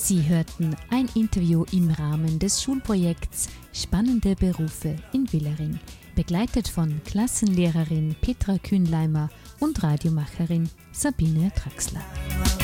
Sie hörten ein Interview im Rahmen des Schulprojekts Spannende Berufe in Willering, begleitet von Klassenlehrerin Petra Kühnleimer und Radiomacherin Sabine Traxler.